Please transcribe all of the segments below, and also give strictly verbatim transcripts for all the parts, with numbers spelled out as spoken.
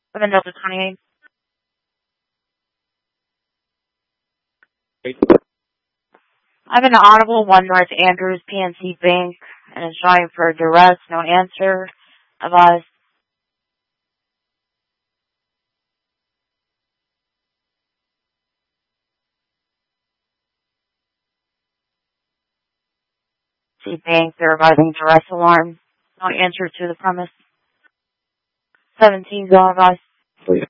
seven Delta twenty-eight. I have an audible one North Andrews P N C Bank and it's showing for duress, no answer. Advised. C Bank, they're advising duress alarm. No answer to the premise. seventeen, go advise. Please.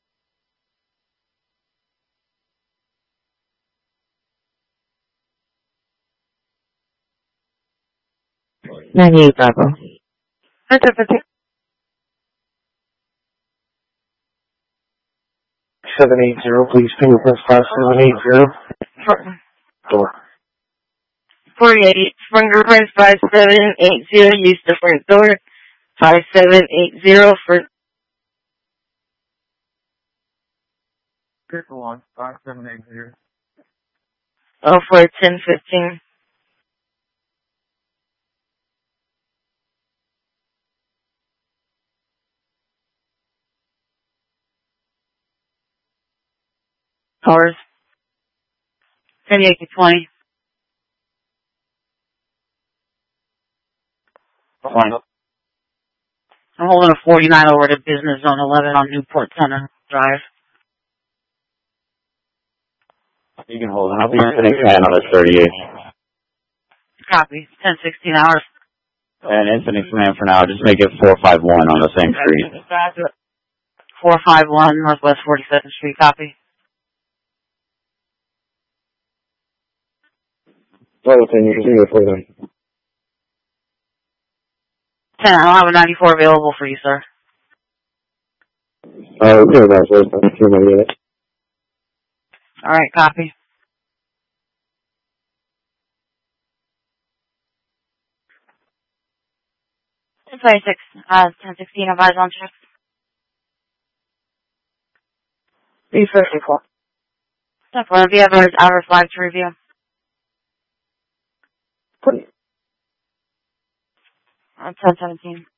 ninety-eight, Bravo. seven eight zero, please. Fingerprint five seven eight zero. Door. forty-eight, fingerprint five seven eight zero, use the front door. five seven eight zero for... Circle one, five seven eight zero. Oh, for ten fifteen. Cars. seventy-eight to twenty. Fine. I'm holding a forty-nine over to Business Zone eleven on Newport Center Drive. You can hold it. I'll be sitting ten on the thirty-eight. Copy. ten sixteen hours. And Infinite Command for now, just make it four five one on the same street. four five one Northwest forty-second Street. Copy. Littleton, you can see it for them. ten, I don't have a ninety-four available for you, sir. Uh, we're about first. I'm sure my unit. Alright, copy. ten twenty-six, uh, ten sixteen, advise on check. B fifty-four. Definitely, if you have an hour flag to review. Please. Uh, ten seventeen.